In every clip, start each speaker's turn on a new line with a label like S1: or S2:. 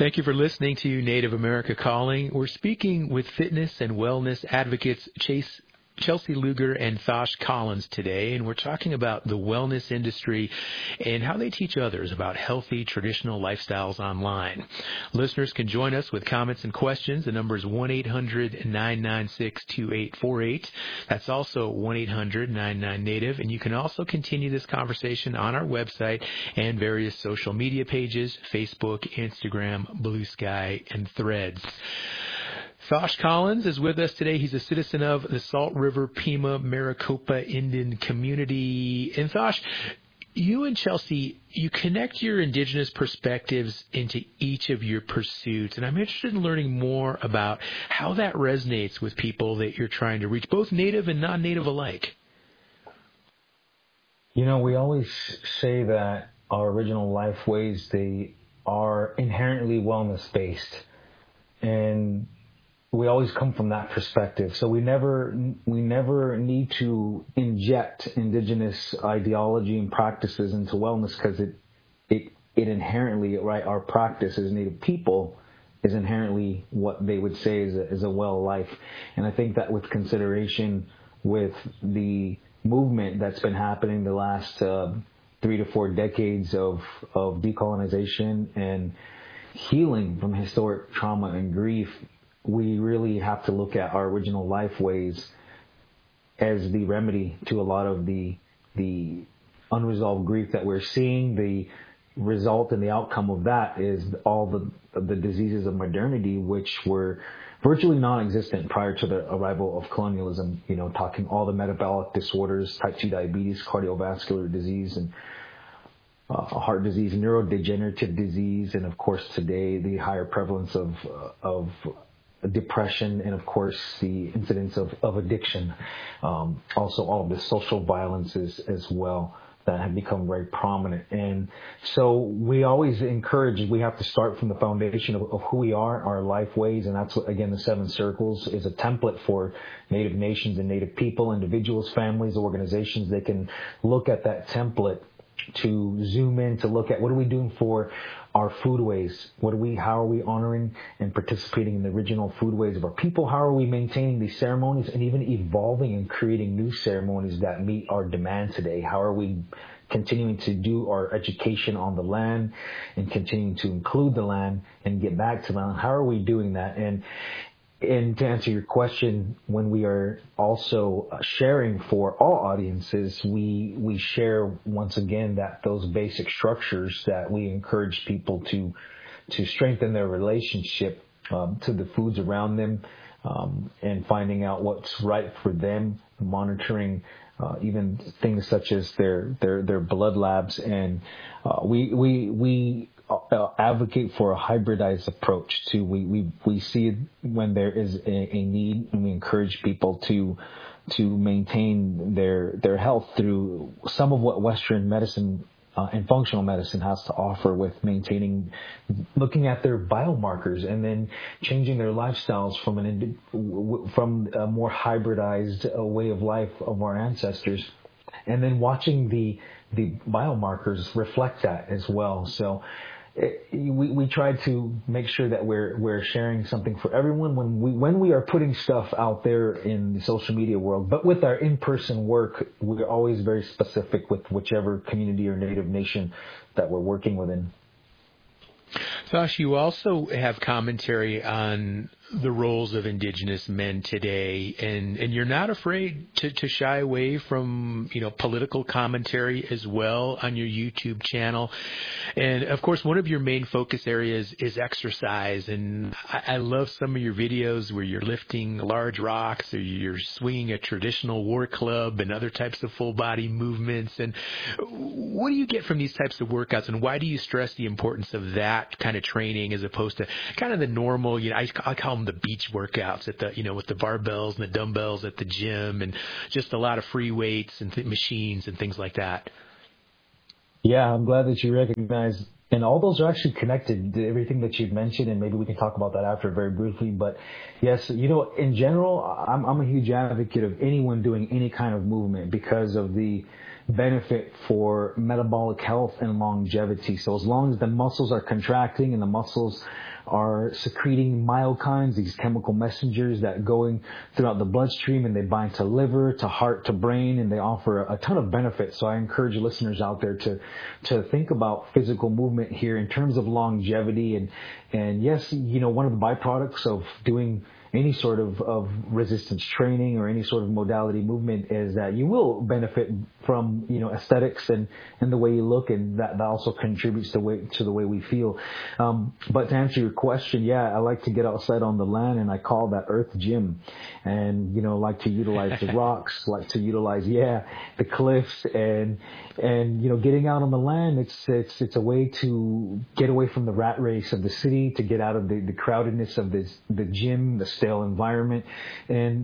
S1: Thank you for listening to Native America Calling. We're speaking with fitness and wellness advocates Chelsea Luger and Thosh Collins today, and we're talking about the wellness industry and how they teach others about healthy traditional lifestyles online. Listeners can join us with comments and questions. The number is 1-800-996-2848. That's also 1-800-99-NATIVE, and you can also continue this conversation on our website and various social media pages, Facebook, Instagram, Blue Sky, and Threads. Thosh Collins is with us today. He's a citizen of the Salt River Pima Maricopa Indian community. And Thosh, you and Chelsea, you connect your indigenous perspectives into each of your pursuits. And I'm interested in learning more about how that resonates with people that you're trying to reach, both native and non-native alike.
S2: You know, we always say that our original life ways, they are inherently wellness-based. And we always come from that perspective. So we never need to inject indigenous ideology and practices into wellness because it inherently, right, our practice as Native people is inherently what they would say is a well life. And I think that with consideration with the movement that's been happening the last 3 to 4 decades of decolonization and healing from historic trauma and grief, we really have to look at our original life ways as the remedy to a lot of the unresolved grief that we're seeing. The result and the outcome of that is all the diseases of modernity, which were virtually non-existent prior to the arrival of colonialism, you know, talking all the metabolic disorders, type 2 diabetes, cardiovascular disease, and heart disease, neurodegenerative disease, and of course today the higher prevalence of depression, and of course the incidence of addiction. Also all of the social violences as well that have become very prominent. And so we always encourage, we have to start from the foundation of who we are, our life ways, and that's what, again, the 7 circles is a template for Native nations and Native people, individuals, families, organizations. They can look at that template to zoom in, to look at what are we doing for our foodways? How are we honoring and participating in the original foodways of our people? How are we maintaining these ceremonies and even evolving and creating new ceremonies that meet our demand today? How are we continuing to do our education on the land and continuing to include the land and get back to the land? How are we doing that? And to answer your question, when we are also sharing for all audiences, we share once again that those basic structures that we encourage people to strengthen their relationship to the foods around them, and finding out what's right for them, monitoring even things such as their blood labs, and we advocate for a hybridized approach to we see it when there is a need, and we encourage people to maintain their health through some of what Western medicine and functional medicine has to offer, with looking at their biomarkers and then changing their lifestyles from a more hybridized way of life of our ancestors, and then watching the biomarkers reflect that as well. So we try to make sure that we're sharing something for everyone when we are putting stuff out there in the social media world. But with our in-person work, we're always very specific with whichever community or Native nation that we're working within.
S1: Thosh, you also have commentary on the roles of indigenous men today, and you're not afraid to shy away from, political commentary as well on your YouTube channel. And of course, one of your main focus areas is exercise. And I love some of your videos where you're lifting large rocks, or you're swinging a traditional war club and other types of full body movements. And what do you get from these types of workouts, and why do you stress the importance of that kind of training as opposed to kind of the normal, I call them the beach workouts at the, with the barbells and the dumbbells at the gym, and just a lot of free weights and machines and things like that?
S2: Yeah, I'm glad that you recognize, and all those are actually connected to everything that you've mentioned, and maybe we can talk about that after very briefly. But yes, in general, I'm a huge advocate of anyone doing any kind of movement because of the benefit for metabolic health and longevity. So as long as the muscles are contracting and the muscles are secreting myokines, these chemical messengers that going throughout the bloodstream, and they bind to liver, to heart, to brain, and they offer a ton of benefits. So I encourage listeners out there to think about physical movement here in terms of longevity. And yes, one of the byproducts of doing any sort of resistance training or any sort of modality movement is that you will benefit from, aesthetics and the way you look, and that also contributes to the way we feel. But to answer your question, I like to get outside on the land, and I call that Earth Gym. And, like to utilize the rocks, like to utilize, the cliffs, and getting out on the land, it's a way to get away from the rat race of the city, to get out of the crowdedness of the gym, the stale environment. And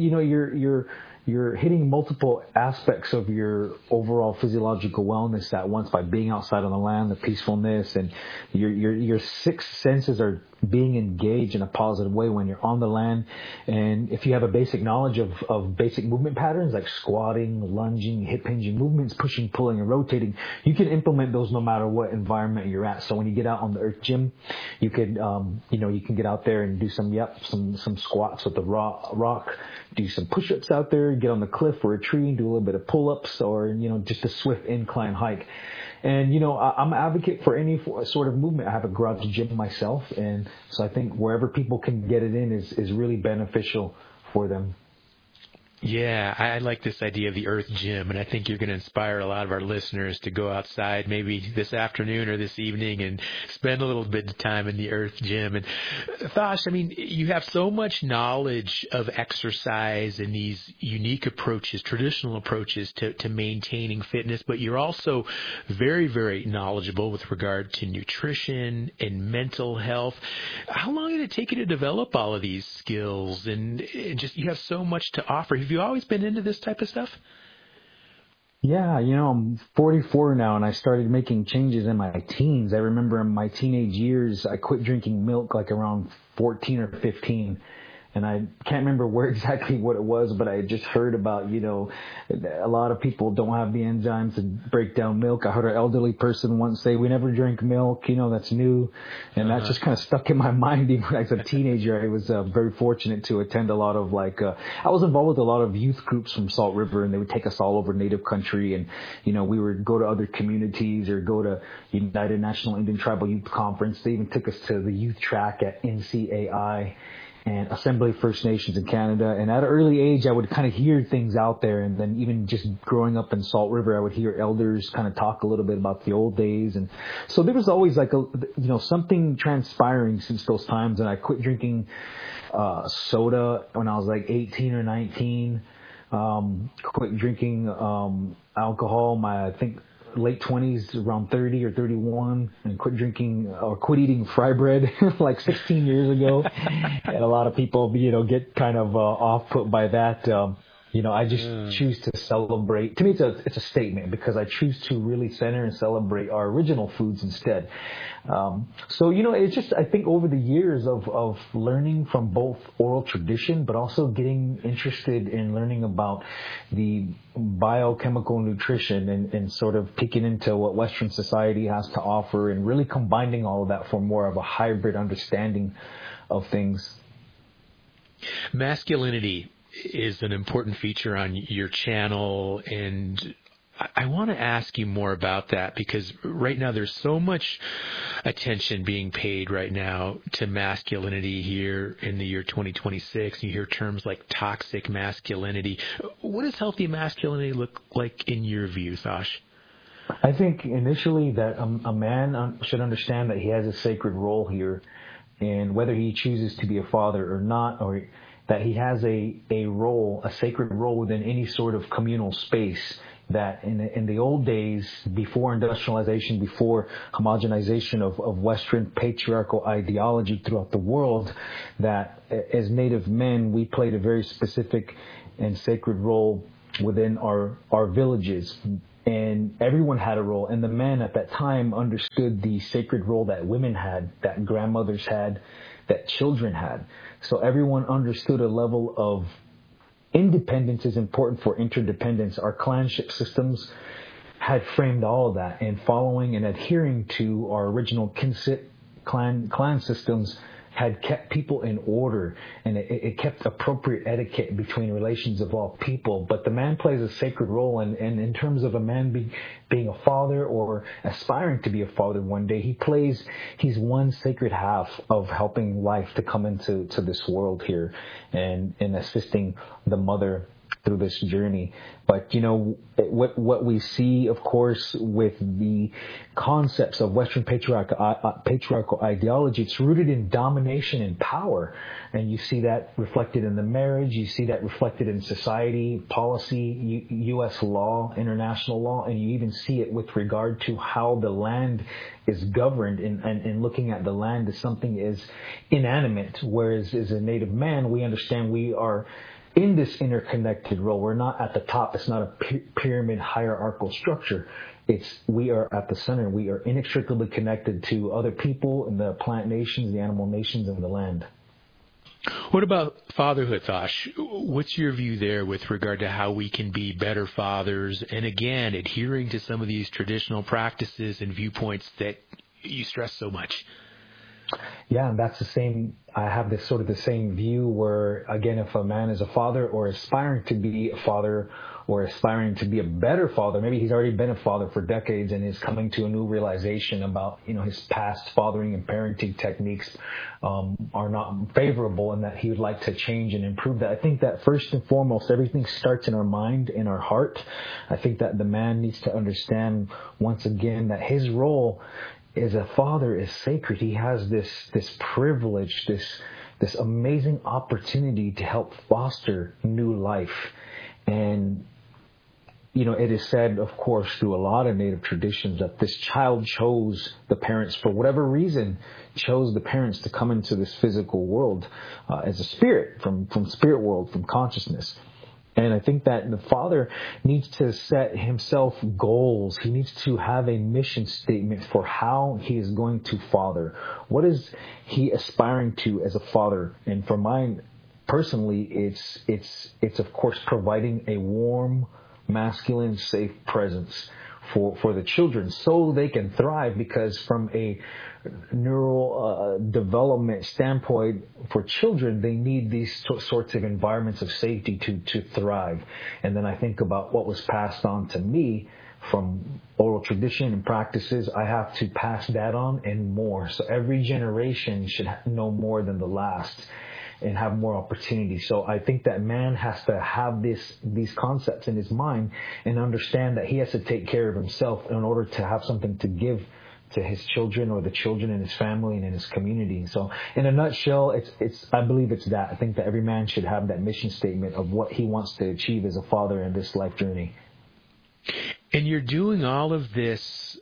S2: you're hitting multiple aspects of your overall physiological wellness at once by being outside on the land, the peacefulness, and your six senses are being engaged in a positive way when you're on the land. And if you have a basic knowledge of basic movement patterns like squatting, lunging, hip hinging movements, pushing, pulling, and rotating, you can implement those no matter what environment you're at. So when you get out on the Earth Gym, you could, you can get out there and do some squats with the rock, do some push-ups out there, get on the cliff or a tree and do a little bit of pull-ups, or, just a swift incline hike. And, I'm an advocate for any sort of movement. I have a garage gym myself. And so I think wherever people can get it in is really beneficial for them.
S1: Yeah, I like this idea of the Earth Gym, and I think you're going to inspire a lot of our listeners to go outside maybe this afternoon or this evening and spend a little bit of time in the Earth Gym. And Thosh, you have so much knowledge of exercise and these unique approaches, traditional approaches to maintaining fitness, but you're also very, very knowledgeable with regard to nutrition and mental health. How long did it take you to develop all of these skills? And just, you have so much to offer. Have you always been into this type of stuff?
S2: Yeah, I'm 44 now, and I started making changes in my teens. I remember in my teenage years, I quit drinking milk like around 14 or 15. And I can't remember exactly what it was, but I just heard about, a lot of people don't have the enzymes to break down milk. I heard an elderly person once say, "We never drink milk, that's new." And that just kind of stuck in my mind even as a teenager. I was very fortunate to attend a lot of I was involved with a lot of youth groups from Salt River, and they would take us all over Native country. And, we would go to other communities or go to United National Indian Tribal Youth Conference. They even took us to the youth track at NCAI and Assembly First Nations in Canada. And at an early age, I would kind of hear things out there. And then even just growing up in Salt River, I would hear elders kind of talk a little bit about the old days. And so there was always something transpiring since those times. And I quit drinking soda when I was 18 or 19. Quit drinking alcohol, I think late 20s, around 30 or 31, and quit eating fry bread 16 years ago. And a lot of people, get kind of off put by that. I just choose to celebrate. To me, it's a statement, because I choose to really center and celebrate our original foods instead. So, it's just, I think over the years of learning from both oral tradition, but also getting interested in learning about the biochemical nutrition and sort of peeking into what Western society has to offer, and really combining all of that for more of a hybrid understanding of things.
S1: Masculinity is an important feature on your channel, and I want to ask you more about that, because right now there's so much attention being paid right now to masculinity here in the year 2026. You hear terms like toxic masculinity. What does healthy masculinity look like in your view, Thosh?
S2: I think initially that a man should understand that he has a sacred role here, and whether he chooses to be a father or not, or that he has a role, a sacred role within any sort of communal space, that in the old days, before industrialization, before homogenization of Western patriarchal ideology throughout the world, that as Native men, we played a very specific and sacred role within our villages. And everyone had a role. And the men at that time understood the sacred role that women had, that grandmothers had, that children had. So everyone understood a level of independence is important for interdependence. Our clanship systems had framed all of that, and following and adhering to our original kinship clan systems had kept people in order, and it kept appropriate etiquette between relations of all people. But the man plays a sacred role, and in terms of a man being a father or aspiring to be a father one day, he's one sacred half of helping life to come into this world here, and assisting the mother through this journey. But what we see, of course, with the concepts of Western patriarchal ideology, it's rooted in domination and power, and you see that reflected in the marriage. You see that reflected in society, policy, U.S. law, international law, and you even see it with regard to how the land is governed. And looking at the land as something is inanimate, whereas as a Native man, we understand we are in this interconnected role. We're not at the top. It's not a pyramid hierarchical structure. We are at the center. We are inextricably connected to other people and the plant nations, the animal nations, and the land.
S1: What about fatherhood, Thosh? What's your view there with regard to how we can be better fathers, and again, adhering to some of these traditional practices and viewpoints that you stress so much?
S2: Yeah, and that's the same. I have this sort of the same view where, again, if a man is a father or aspiring to be a father or aspiring to be a better father, maybe he's already been a father for decades and is coming to a new realization about, his past fathering and parenting techniques are not favorable, and that he would like to change and improve that. I think that first and foremost, everything starts in our mind, in our heart. I think that the man needs to understand once again that his role as a father is sacred. He has this privilege, this amazing opportunity to help foster new life. And, it is said, of course, through a lot of Native traditions that this child chose the parents, for whatever reason, chose the parents to come into this physical world as a spirit, from spirit world, from consciousness. And I think that the father needs to set himself goals. He needs to have a mission statement for how he is going to father. What is he aspiring to as a father? And for mine, personally, it's of course providing a warm, masculine, safe presence for the children so they can thrive, because from a neural development standpoint for children, they need these sorts of environments of safety to thrive. And then I think about what was passed on to me from oral tradition and practices. I have to pass that on and more. So every generation should know more than the last and have more opportunity. So I think that man has to have these concepts in his mind and understand that he has to take care of himself in order to have something to give to his children or the children in his family and in his community. So in a nutshell, I believe it's that. I think that every man should have that mission statement of what he wants to achieve as a father in this life journey.
S1: And you're doing all of this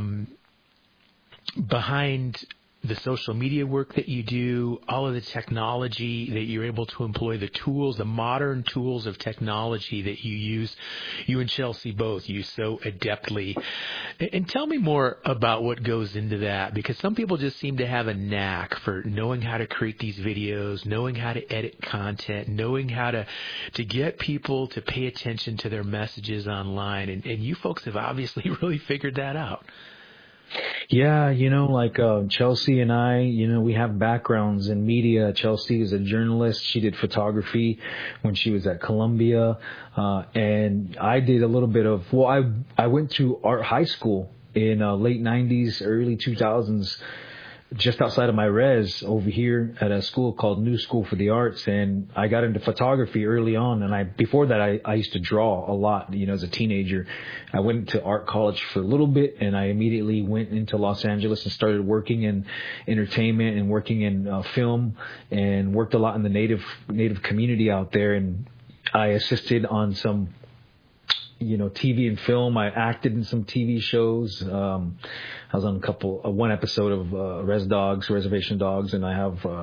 S1: behind the social media work that you do, all of the technology that you're able to employ, the tools, the modern tools of technology that you and Chelsea both use so adeptly. And tell me more about what goes into that, because some people just seem to have a knack for knowing how to create these videos, knowing how to edit content, knowing how to get people to pay attention to their messages online. And you folks have obviously really figured that out.
S2: Yeah, Chelsea and I, we have backgrounds in media. Chelsea is a journalist. She did photography when she was at Columbia. And I did a little bit of, I went to art high school in late 90s, early 2000s, just outside of my res over here at a school called New School for the Arts. And I got into photography early on. And before that, I used to draw a lot, as a teenager. I went to art college for a little bit, and I immediately went into Los Angeles and started working in entertainment and working in film, and worked a lot in the native community out there. And I assisted on some TV and film. I acted in some TV shows. I was on one episode of Reservation Dogs, and I have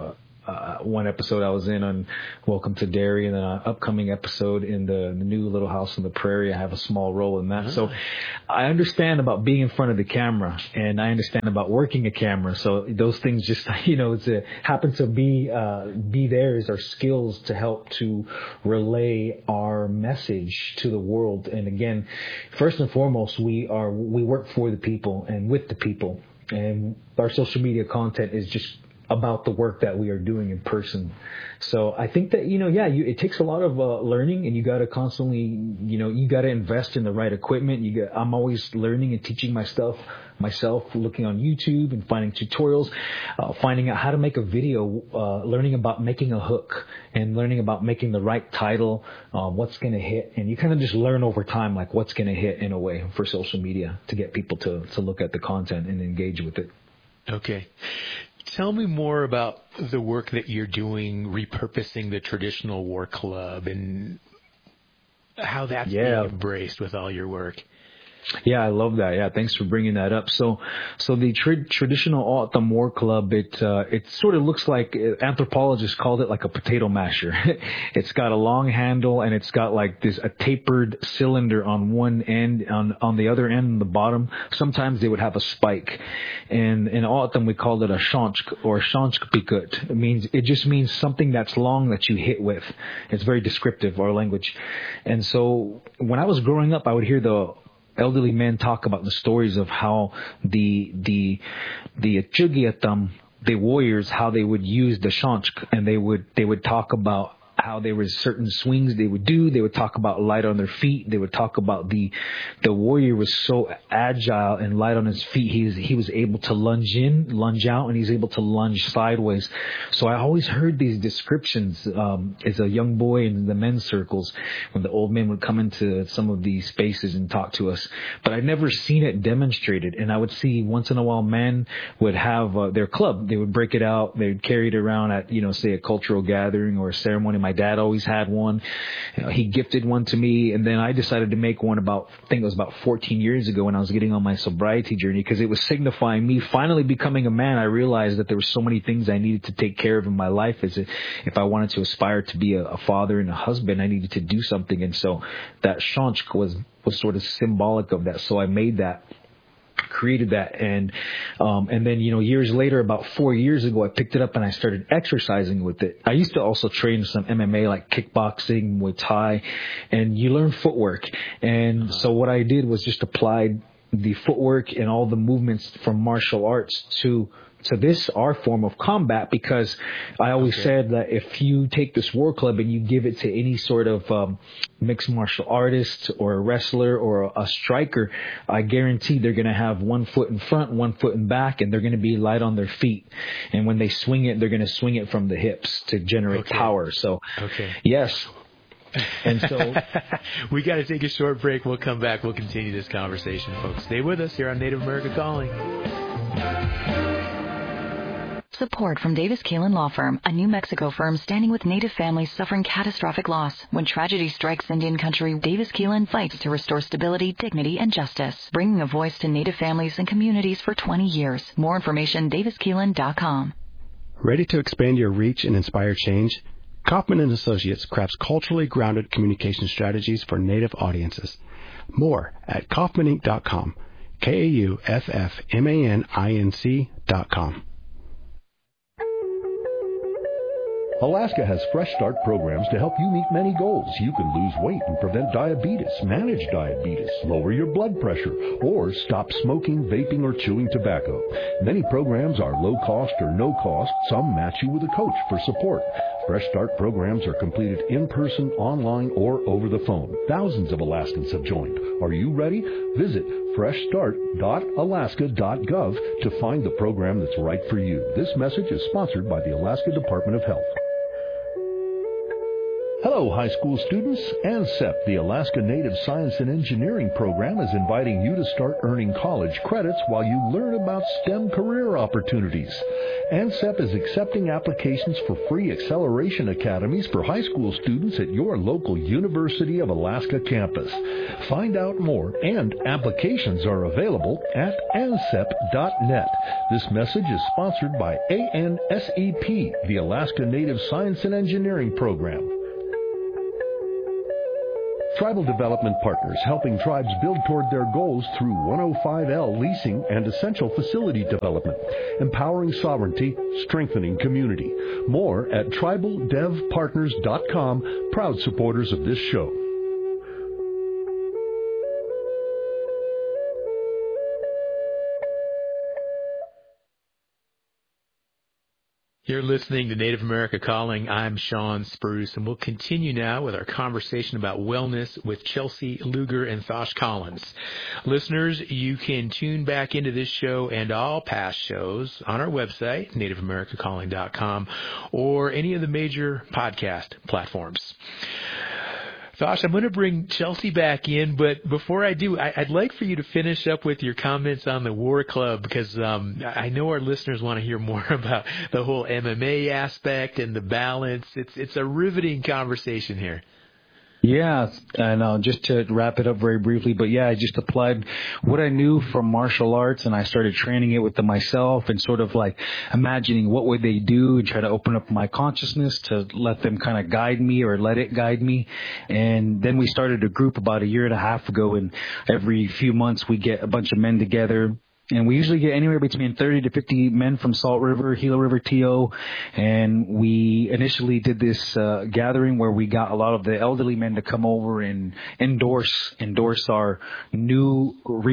S2: one episode I was in on Welcome to Derry, and then an upcoming episode in the new Little House on the Prairie. I have a small role in that. So I understand about being in front of the camera, and I understand about working a camera. So those things just, happen to be there as our skills to help to relay our message to the world. And again, first and foremost, we work for the people and with the people. And our social media content is just about the work that we are doing in person. So I think that, it takes a lot of learning, and you got to constantly, you got to invest in the right equipment. I'm always learning and teaching myself, looking on YouTube and finding tutorials, finding out how to make a video, learning about making a hook and learning about making the right title, what's going to hit. And you kind of just learn over time, like what's going to hit in a way for social media to get people to look at the content and engage with it.
S1: Okay. Tell me more about the work that you're doing, repurposing the traditional war club, and how that's being embraced with all your work.
S2: Yeah, I love that. Yeah, thanks for bringing that up. So the traditional O'odham War Club, it sort of looks like, anthropologists called it like a potato masher. It's got a long handle, and it's got like a tapered cylinder on one end, on the other end, on the bottom. Sometimes they would have a spike. And in O'odham, we called it a shansk or shanskpikut. It just means something that's long that you hit with. It's very descriptive, our language. And so when I was growing up, I would hear the elderly men talk about the stories of how the Chugiatam, the warriors, how they would use the shansk, and they would talk about how there was certain swings they would do. They would talk about light on their feet. They would talk about the warrior was so agile and light on his feet. He was able to lunge in, lunge out, and he's able to lunge sideways. So I always heard these descriptions as a young boy in the men's circles when the old men would come into some of these spaces and talk to us. But I'd never seen it demonstrated. And I would see once in a while men would have their club. They would break it out. They would carry it around at, say, a cultural gathering or a ceremony. My dad always had one. He gifted one to me, and then I decided to make one I think it was about 14 years ago when I was getting on my sobriety journey, because it was signifying me finally becoming a man. I realized that there were so many things I needed to take care of in my life. If I wanted to aspire to be a father and a husband, I needed to do something. And so that shansk was sort of symbolic of that. So I made that, created that, and then years later, about 4 years ago, I picked it up and I started exercising with it. I used to also train some MMA, like kickboxing, Muay Thai, and you learn footwork. And so what I did was just applied the footwork and all the movements from martial arts to this, our form of combat, because I always said that if you take this war club and you give it to any sort of mixed martial artist or a wrestler or a striker, I guarantee they're going to have 1 foot in front, 1 foot in back, and they're going to be light on their feet. And when they swing it, they're going to swing it from the hips to generate power. So, yes. And so
S1: we got to take a short break. We'll come back. We'll continue this conversation, folks. Stay with us here on Native America Calling.
S3: Support from Davis Keelan Law Firm, a New Mexico firm standing with Native families suffering catastrophic loss. When tragedy strikes Indian country, Davis Keelan fights to restore stability, dignity, and justice, bringing a voice to Native families and communities for 20 years. More information, daviskeelan.com.
S4: Ready to expand your reach and inspire change? Kaufman & Associates crafts culturally grounded communication strategies for Native audiences. More at kaufmaninc.com, KAUFFMANINC.com.
S5: Alaska has Fresh Start programs to help you meet many goals. You can lose weight and prevent diabetes, manage diabetes, lower your blood pressure, or stop smoking, vaping, or chewing tobacco. Many programs are low cost or no cost. Some match you with a coach for support. Fresh Start programs are completed in person, online, or over the phone. Thousands of Alaskans have joined. Are you ready? Visit freshstart.alaska.gov to find the program that's right for you. This message is sponsored by the Alaska Department of Health. Hello, high school students. ANSEP, the Alaska Native Science and Engineering Program, is inviting you to start earning college credits while you learn about STEM career opportunities. ANSEP is accepting applications for free acceleration academies for high school students at your local University of Alaska campus. Find out more, and applications are available at ansep.net. This message is sponsored by ANSEP, the Alaska Native Science and Engineering Program. Tribal Development Partners, helping tribes build toward their goals through 105L leasing and essential facility development, empowering sovereignty, strengthening community. More at tribaldevpartners.com, proud supporters of this show.
S1: You're listening to Native America Calling. I'm Sean Spruce, and we'll continue now with our conversation about wellness with Chelsea Luger and Thosh Collins. Listeners, you can tune back into this show and all past shows on our website, nativeamericacalling.com, or any of the major podcast platforms. Thosh, I'm going to bring Chelsea back in, but before I do, I'd like for you to finish up with your comments on the War Club, because I know our listeners want to hear more about the whole MMA aspect and the balance. It's a riveting conversation here.
S2: Yeah, and just to wrap it up very briefly, but yeah, I just applied what I knew from martial arts, and I started training it with myself and sort of like imagining what would they do and try to open up my consciousness to let them kind of guide me or let it guide me. And then we started a group about a year and a half ago, and every few months we get a bunch of men together. And we usually get anywhere between 30 to 50 men from Salt River, Gila River, TO. And we initially did this gathering where we got a lot of the elderly men to come over and endorse our new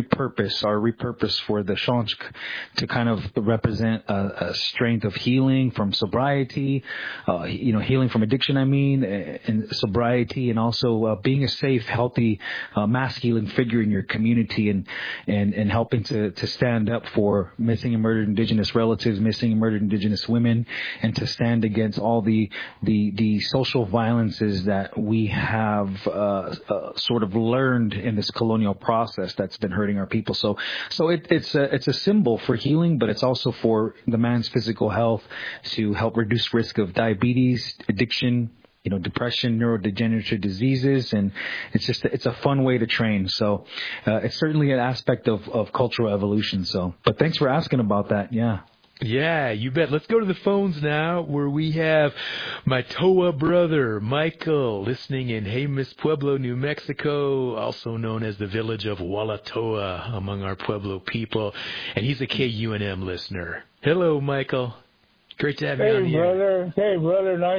S2: repurpose for the Shonsk to kind of represent a strength of healing from sobriety, healing from addiction, and sobriety, and also being a safe, healthy, masculine figure in your community and helping to stand up for missing and murdered Indigenous relatives, missing and murdered Indigenous women, and to stand against all the social violences that we have sort of learned in this colonial process that's been hurting our people. So it's a symbol for healing, but it's also for the man's physical health, to help reduce risk of diabetes, addiction, depression, neurodegenerative diseases, and it's a fun way to train. So it's certainly an aspect of cultural evolution. So, but thanks for asking about that. Yeah.
S1: Yeah, you bet. Let's go to the phones now, where we have my Toa brother, Michael, listening in Jemez Pueblo, New Mexico, also known as the village of Walatoa among our Pueblo people, and he's a KUNM listener. Hello, Michael. Great to have you on here.
S6: Hey, brother. Nice,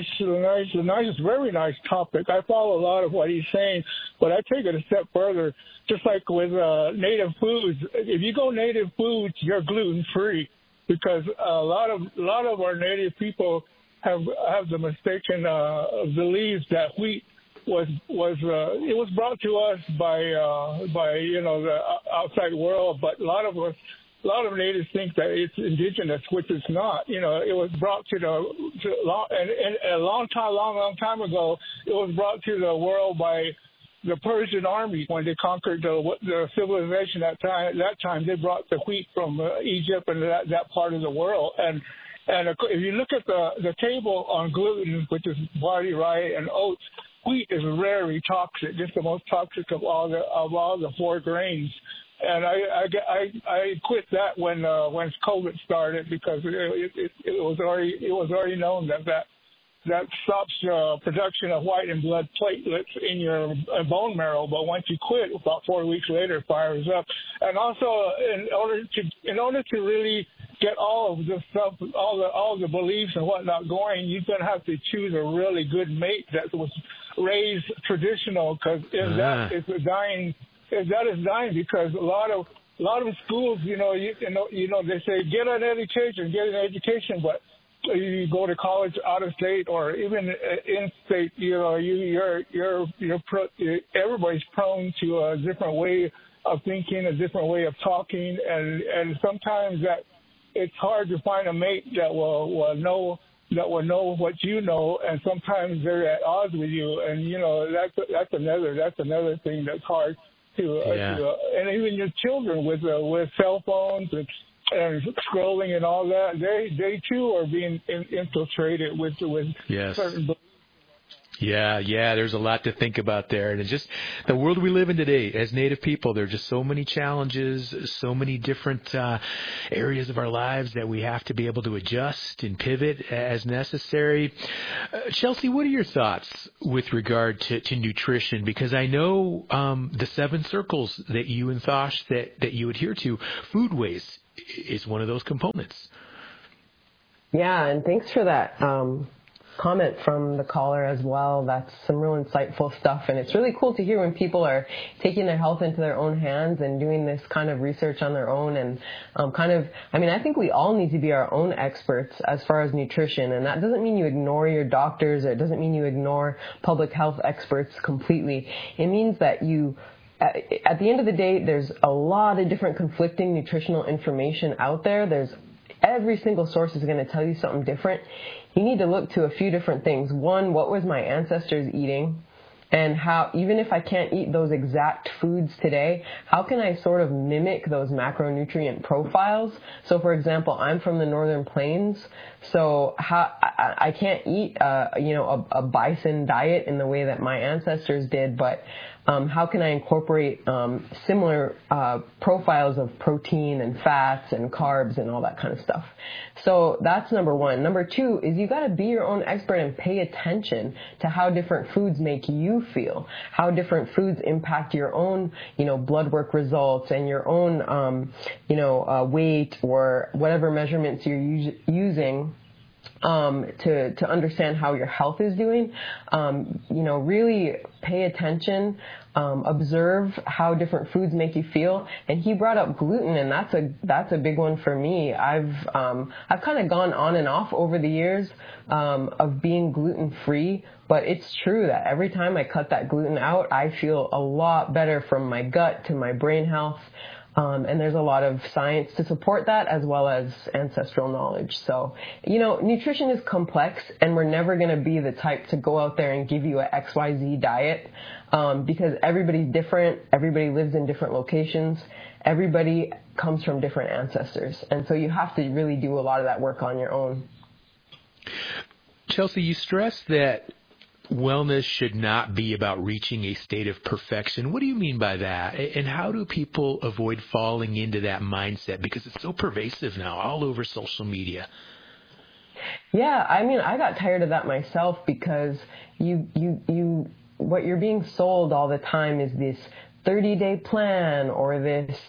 S6: very nice topic. I follow a lot of what he's saying, but I take it a step further. Just like with native foods, if you go native foods, you're gluten free, because a lot of our native people have the mistaken belief that wheat was brought to us by the outside world, but a lot of natives think that it's indigenous, which is not. It was brought to a long time ago. It was brought to the world by the Persian army when they conquered the civilization. At that time, they brought the wheat from Egypt and that part of the world. And if you look at the table on gluten, which is barley, rye, and oats, wheat is very toxic. Just the most toxic of all the four grains. And I quit that when COVID started, because it was already known that stops production of white and blood platelets in your bone marrow. But once you quit, about 4 weeks later, it fires up. And also, in order to really get all of this stuff, all the beliefs and whatnot going, you're gonna have to choose a really good mate that was raised traditional, because that is dying. That is dying, because a lot of schools, they say get an education, but you go to college out of state or even in state, everybody's prone to a different way of thinking, a different way of talking, and sometimes that it's hard to find a mate that will know that will know what you know, and sometimes they're at odds with you, and that's another thing that's hard to and even your children with cell phones and scrolling and all that, they too are being infiltrated with certain beliefs.
S1: Yeah, there's a lot to think about there. And it's just the world we live in today as Native people, there are just so many challenges, so many different areas of our lives that we have to be able to adjust and pivot as necessary. Chelsea, what are your thoughts with regard to nutrition? Because I know the 7 circles that you and Thosh that you adhere to, food waste is one of those components.
S7: Yeah, and thanks for that comment from the caller as well. That's some real insightful stuff, and it's really cool to hear when people are taking their health into their own hands and doing this kind of research on their own. And I think we all need to be our own experts as far as nutrition, and that doesn't mean you ignore your doctors, or it doesn't mean you ignore public health experts completely. It means that at the end of the day, there's a lot of different conflicting nutritional information out there. Every single source is going to tell you something different. You need to look to a few different things. One, what was my ancestors eating? And how, even if I can't eat those exact foods today, how can I sort of mimic those macronutrient profiles? So, for example, I'm from the Northern Plains, so I can't eat, a bison diet in the way that my ancestors did, but how can I incorporate similar profiles of protein and fats and carbs and all that kind of stuff? So that's number one. Number two is you got to be your own expert and pay attention to how different foods make you feel, how different foods impact your own, blood work results and your own, weight or whatever measurements you're using. To understand how your health is doing, really pay attention, observe how different foods make you feel. And he brought up gluten, and that's a big one for me. I've kind of gone on and off over the years of being gluten free, but it's true that every time I cut that gluten out, I feel a lot better from my gut to my brain health. And there's a lot of science to support that, as well as ancestral knowledge. So, nutrition is complex, and we're never going to be the type to go out there and give you a XYZ diet, because everybody's different. Everybody lives in different locations. Everybody comes from different ancestors. And so you have to really do a lot of that work on your own.
S1: Chelsea, you stress that wellness should not be about reaching a state of perfection. What do you mean by that? And how do people avoid falling into that mindset? Because it's so pervasive now all over social media.
S7: Yeah, I got tired of that myself, because what you're being sold all the time is this 30-day plan, or this,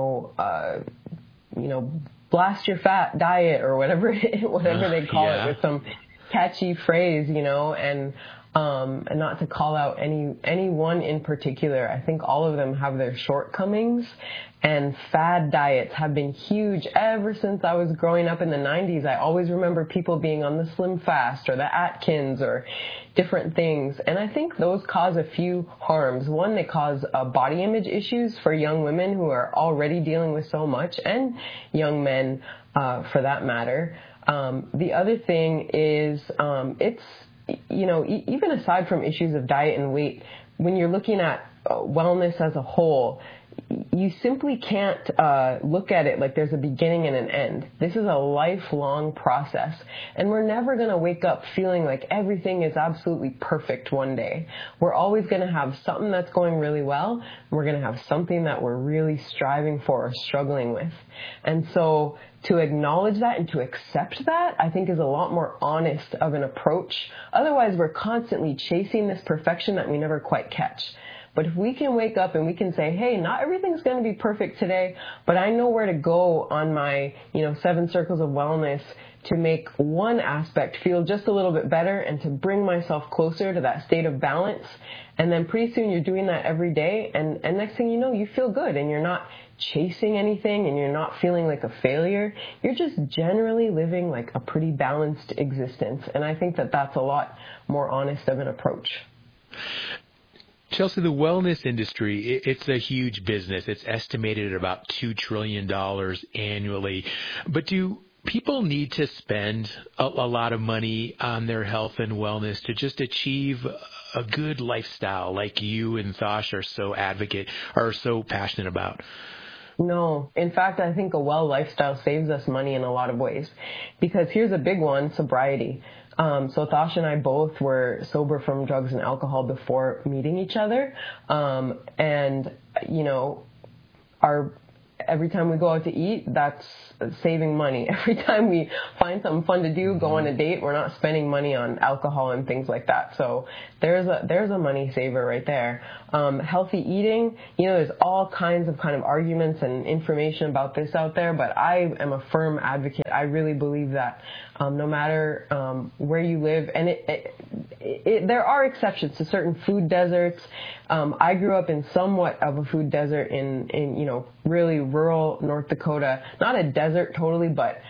S7: blast your fat diet, or whatever they call it, with some catchy phrase, and not to call out any one in particular. I think all of them have their shortcomings, and fad diets have been huge ever since I was growing up in the 90s. I always remember people being on the Slim Fast or the Atkins or different things, and I think those cause a few harms. One, they cause body image issues for young women who are already dealing with so much, and young men for that matter. The other thing is it's, even aside from issues of diet and weight, when you're looking at wellness as a whole, you simply can't look at it like there's a beginning and an end. This is a lifelong process, and we're never going to wake up feeling like everything is absolutely perfect one day. We're always going to have something that's going really well, and we're going to have something that we're really striving for or struggling with. And so to acknowledge that and to accept that, I think, is a lot more honest of an approach. Otherwise, we're constantly chasing this perfection that we never quite catch. But if we can wake up and we can say, hey, not everything's going to be perfect today, but I know where to go on my, 7 circles of wellness to make one aspect feel just a little bit better and to bring myself closer to that state of balance. And then pretty soon you're doing that every day. And next thing you know, you feel good, and you're not chasing anything, and you're not feeling like a failure. You're just generally living like a pretty balanced existence. And I think that that's a lot more honest of an approach.
S1: Chelsea, the wellness industry, it's a huge business. It's estimated at about $2 trillion annually. But do people need to spend a lot of money on their health and wellness to just achieve a good lifestyle like you and Thosh are so passionate about?
S7: No. In fact, I think a well lifestyle saves us money in a lot of ways, because here's a big one: sobriety. So Thosh and I both were sober from drugs and alcohol before meeting each other. And, you know, every time we go out to eat, that's saving money. Every time we find something fun to do, go on a date, we're not spending money on alcohol and things like that. So there's a money saver right there. Healthy eating, you know, there's all kinds of arguments and information about this out there, but I am a firm advocate. I really believe that no matter where you live, and there are exceptions to certain food deserts. I grew up in somewhat of a food desert in you know, really rural North Dakota. Not a desert totally, but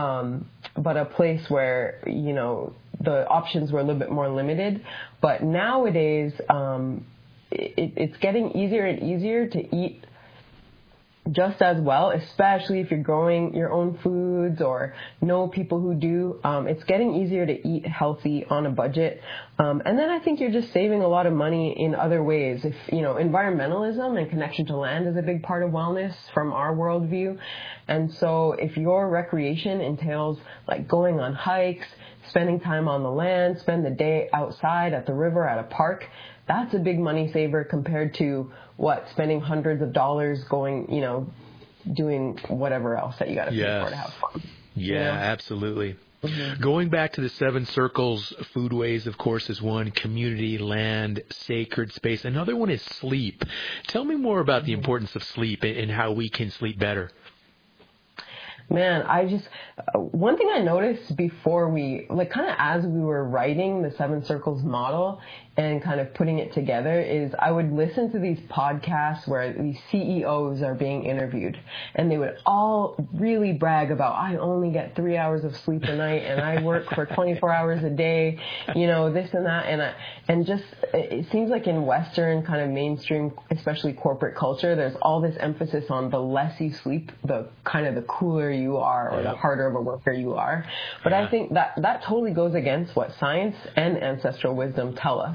S7: a place where, you know, the options were a little bit more limited. But nowadays, it's getting easier and easier to eat just as well, especially if you're growing your own foods or know people who do. It's getting easier to eat healthy on a budget. And then I think you're just saving a lot of money in other ways. If, you know, environmentalism and connection to land is a big part of wellness from our worldview. And so if your recreation entails like going on hikes, spending time on the land, spend the day outside at the river, at a park, that's a big money saver compared to spending hundreds of dollars going, you know, doing whatever else that you got to pay for to have fun.
S1: Yeah, you know? Absolutely.
S7: Mm-hmm.
S1: Going back to the 7 circles, foodways, of course, is one. Community, land, sacred space. Another one is sleep. Tell me more about the importance of sleep and how we can sleep better.
S7: Man, one thing I noticed before as we were writing the 7 Circles model and kind of putting it together is I would listen to these podcasts where these CEOs are being interviewed, and they would all really brag about, I only get 3 hours of sleep a night and I work for 24 hours a day, you know, this and that. And it seems like in Western kind of mainstream, especially corporate culture, there's all this emphasis on the less you sleep, the kind of the cooler you are or the harder of a worker you are. But I think that totally goes against what science and ancestral wisdom tell us.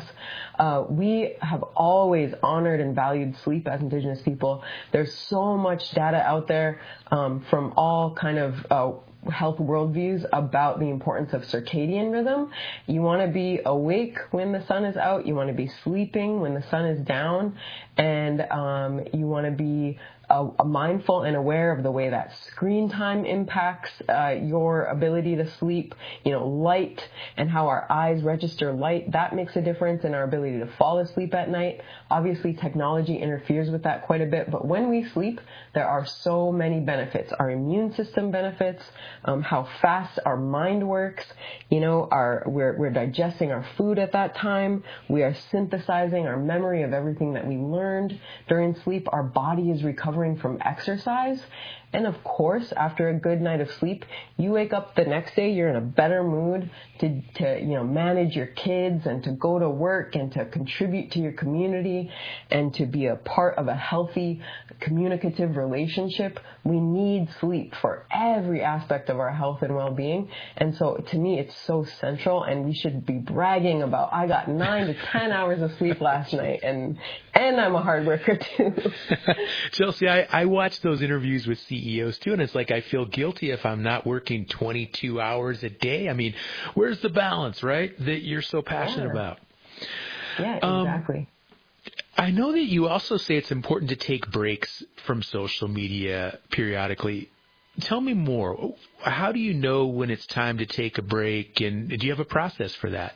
S7: We have always honored and valued sleep as Indigenous people. There's so much data out there from all kind of health worldviews about the importance of circadian rhythm. You want to be awake when the sun is out. You want to be sleeping when the sun is down. And you want to be mindful and aware of the way that screen time impacts your ability to sleep. You know, light and how our eyes register light, that makes a difference in our ability to fall asleep at night. Obviously, technology interferes with that quite a bit, but when we sleep, there are so many benefits. Our immune system benefits, how fast our mind works. You know, we're digesting our food at that time. We are synthesizing our memory of everything that we learned during sleep. Our body is recovering from exercise. And of course, after a good night of sleep, you wake up the next day, you're in a better mood to you know, manage your kids and to go to work and to contribute to your community and to be a part of a healthy, communicative relationship. We need sleep for every aspect of our health and well-being. And so to me, it's so central, and we should be bragging about, I got 9 to 10 hours of sleep last night, and I'm a hard worker too.
S1: Chelsea, I watch those interviews with CEOs too, and it's like I feel guilty if I'm not working 22 hours a day. I mean, where's the balance, right, that you're so passionate about?
S7: Yeah, exactly.
S1: I know that you also say it's important to take breaks from social media periodically. Tell me more. How do you know when it's time to take a break, and do you have a process for that?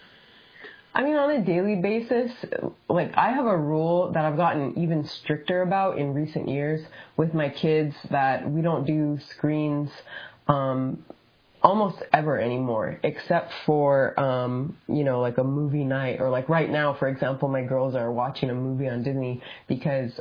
S7: I mean, on a daily basis, like I have a rule that I've gotten even stricter about in recent years with my kids, that we don't do screens almost ever anymore, except for, you know, like a movie night, or like right now, for example, my girls are watching a movie on Disney because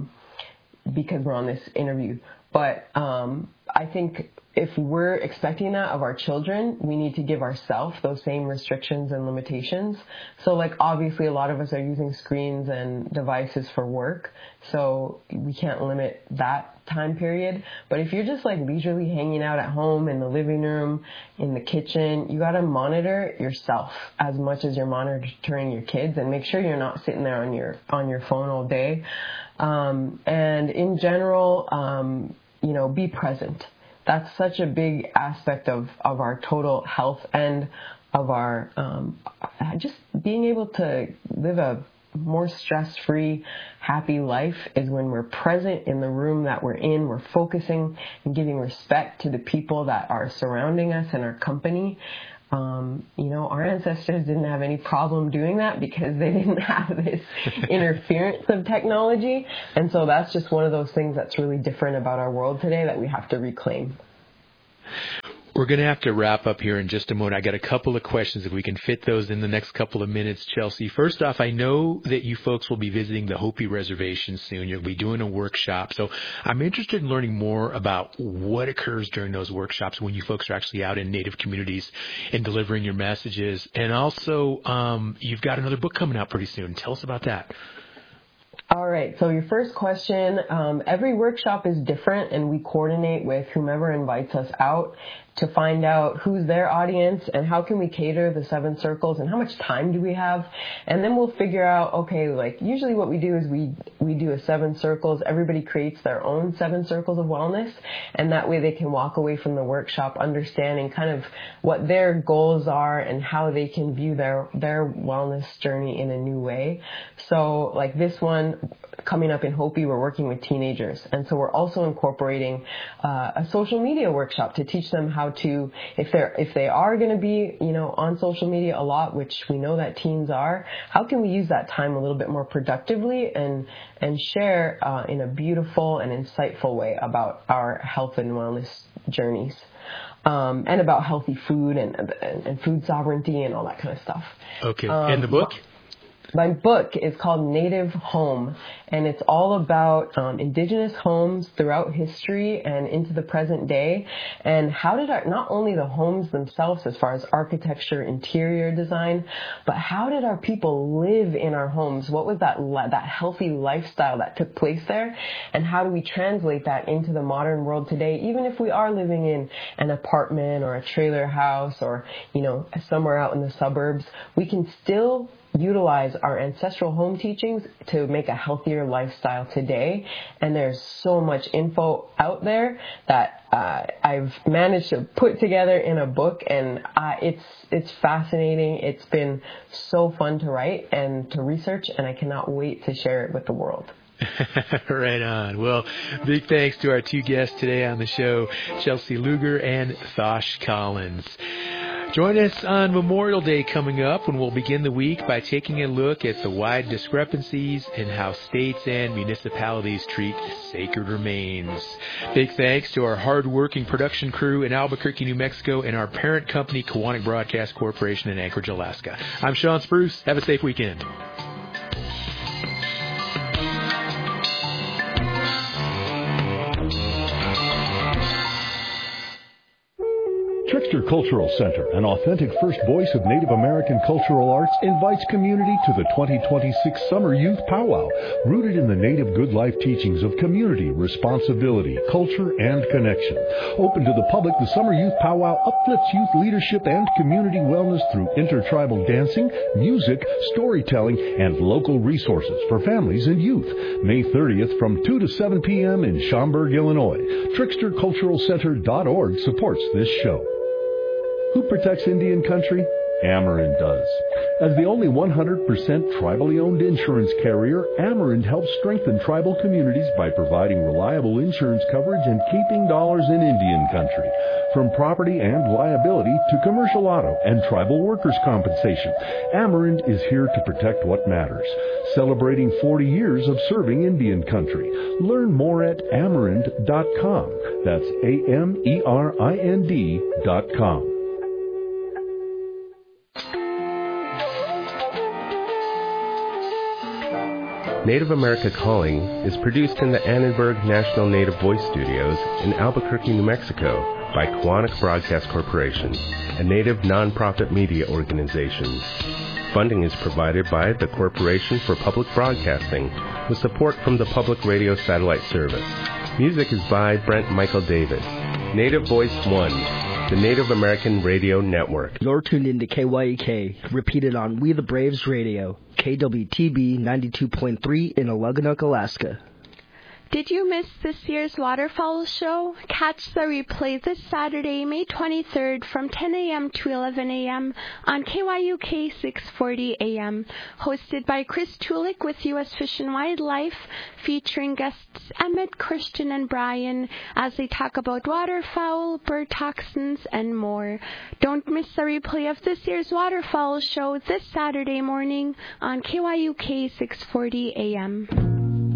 S7: we're on this interview. But I think if we're expecting that of our children, we need to give ourselves those same restrictions and limitations. So like obviously a lot of us are using screens and devices for work, so we can't limit that time period. But if you're just like leisurely hanging out at home, in the living room, in the kitchen, you got to monitor yourself as much as you're monitoring your kids, and make sure you're not sitting there on your phone all day. And in general, be present. That's such a big aspect of our total health and of our just being able to live a more stress-free, happy life is when we're present in the room that we're in. We're focusing and giving respect to the people that are surrounding us and our company. Our ancestors didn't have any problem doing that because they didn't have this interference of technology. And so that's just one of those things that's really different about our world today that we have to reclaim.
S1: We're going to have to wrap up here in just a moment. I got a couple of questions if we can fit those in the next couple of minutes, Chelsea. First off, I know that you folks will be visiting the Hopi Reservation soon. You'll be doing a workshop. So I'm interested in learning more about what occurs during those workshops when you folks are actually out in Native communities and delivering your messages. And also, you've got another book coming out pretty soon. Tell us about that.
S7: All right. So your first question, every workshop is different, and we coordinate with whomever invites us out to find out who's their audience and how can we cater the 7 circles and how much time do we have. And then we'll figure out, okay, like usually what we do is we do a 7 circles. Everybody creates their own 7 circles of wellness, and that way they can walk away from the workshop understanding kind of what their goals are and how they can view their wellness journey in a new way. So like this one coming up in Hopi, we're working with teenagers. And so we're also incorporating a social media workshop to teach them how to, if they are going to be, on social media a lot, which we know that teens are, how can we use that time a little bit more productively and share in a beautiful and insightful way about our health and wellness journeys. And about healthy food and food sovereignty and all that kind of stuff.
S1: Okay. And the book?
S7: My book is called Native Home, and it's all about indigenous homes throughout history and into the present day, and how did not only the homes themselves as far as architecture, interior design, but how did our people live in our homes? What was that healthy lifestyle that took place there, and how do we translate that into the modern world today, even if we are living in an apartment or a trailer house or, somewhere out in the suburbs, we can still utilize our ancestral home teachings to make a healthier lifestyle today. And there's so much info out there that I've managed to put together in a book, and it's fascinating. It's been so fun to write and to research, and I cannot wait to share it with the world.
S1: Right on. Well, big thanks to our 2 guests today on the show, Chelsea Luger and Thosh Collins. Join us on Memorial Day coming up, when we'll begin the week by taking a look at the wide discrepancies in how states and municipalities treat sacred remains. Big thanks to our hard-working production crew in Albuquerque, New Mexico, and our parent company, Kiwanis Broadcast Corporation in Anchorage, Alaska. I'm Sean Spruce. Have a safe weekend.
S5: Trickster Cultural Center, an authentic first voice of Native American cultural arts, invites community to the 2026 Summer Youth Powwow, rooted in the Native Good Life teachings of community, responsibility, culture, and connection. Open to the public, the Summer Youth Powwow uplifts youth leadership and community wellness through intertribal dancing, music, storytelling, and local resources for families and youth. May 30th from 2 to 7 p.m. in Schaumburg, Illinois. TricksterCulturalCenter.org supports this show. Who protects Indian country? Amerind does. As the only 100% tribally owned insurance carrier, Amerind helps strengthen tribal communities by providing reliable insurance coverage and keeping dollars in Indian country. From property and liability to commercial auto and tribal workers' compensation, Amerind is here to protect what matters. Celebrating 40 years of serving Indian country. Learn more at Amerind.com. That's AMERIND.com.
S8: Native America Calling is produced in the Annenberg National Native Voice Studios in Albuquerque, New Mexico by Kiwanis Broadcast Corporation, a Native nonprofit media organization. Funding is provided by the Corporation for Public Broadcasting with support from the Public Radio Satellite Service. Music is by Brent Michael Davis. Native Voice One, the Native American Radio Network.
S9: You're tuned into KYEK, repeated on We the Braves Radio, KWTB 92.3 in Aluganook, Alaska.
S10: Did you miss this year's Waterfowl Show? Catch the replay this Saturday, May 23rd from 10 a.m. to 11 a.m. on KYUK 640 a.m. Hosted by Chris Tulik with U.S. Fish and Wildlife, featuring guests Emmett, Christian, and Brian as they talk about waterfowl, bird toxins, and more. Don't miss the replay of this year's Waterfowl Show this Saturday morning on KYUK 640 a.m.